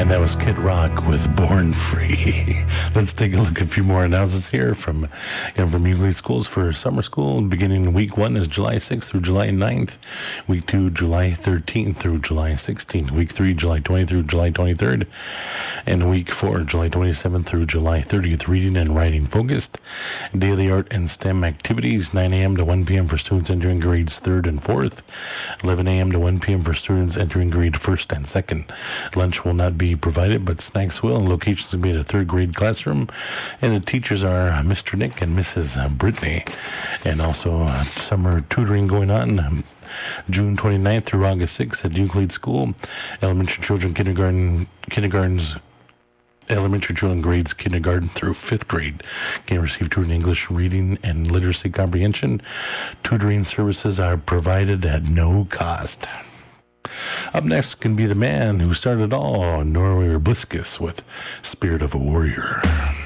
And that was Kid Rock with Born Free. Let's take a look at a few more announcements here from Euclid Schools for summer school. Beginning week 1 is July 6th through July 9th. Week 2, July 13th through July 16th. Week 3, July 20th through July 23rd. And week 4, July 27th through July 30th. Reading and writing focused. Daily art and STEM activities, 9 a.m. to 1 p.m. for students entering grades 3rd and 4th. 11 a.m. to 1 p.m. for students entering grade 1st and 2nd. Lunch will not be provided, but snacks will, and locations will be at a 3rd grade classroom. And the teachers are Mr. Nick and Mrs. Brittany. And also summer tutoring going on June 29th through August 6th at Euclid School. Elementary children, elementary children grades kindergarten through 5th grade can receive tutoring in English, reading, and literacy comprehension. Tutoring services are provided at no cost. Up next can be the man who started it all, Norway Bliskus, with Spirit of a Warrior.